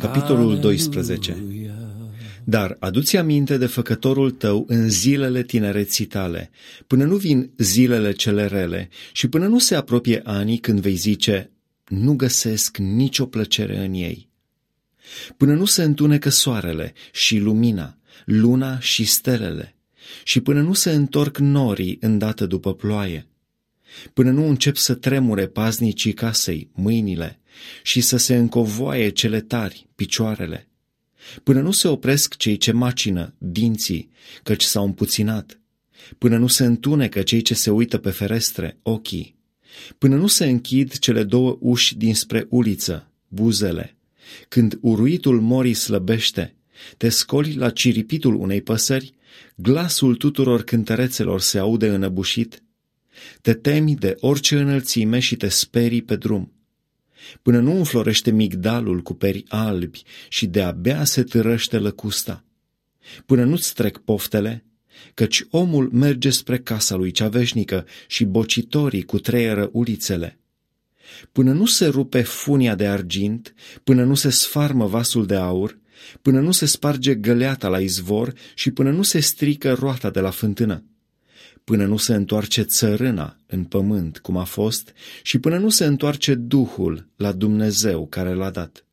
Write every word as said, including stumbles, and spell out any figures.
Capitolul doisprezece. Dar adu-ți aminte de făcătorul tău în zilele tinereții tale, până nu vin zilele cele rele și până nu se apropie anii când vei zice, nu găsesc nicio plăcere în ei. Până nu se întunecă soarele și lumina, luna și stelele, și până nu se întorc norii îndată după ploaie, până nu încep să tremure paznicii casei, mâinile, și să se încovoaie cele tari, picioarele, până nu se opresc cei ce macină, dinții, căci s-au împuținat, până nu se întunecă cei ce se uită pe ferestre, ochii, până nu se închid cele două uși dinspre uliță, buzele, când uruitul morii slăbește, te scoli la ciripitul unei păsări, glasul tuturor cântărețelor se aude înăbușit, te temi de orice înălțime și te sperii pe drum, până nu înflorește migdalul cu peri albi și de-abia se târăște lăcusta, până nu-ți trec poftele, căci omul merge spre casa lui cea veșnică și bocitorii cutreieră ulițele, până nu se rupe funia de argint, până nu se sfarmă vasul de aur, până nu se sparge găleata la izvor și până nu se strică roata de la fântână, până nu se întoarce țărâna în pământ cum a fost și până nu se întoarce Duhul la Dumnezeu care l-a dat.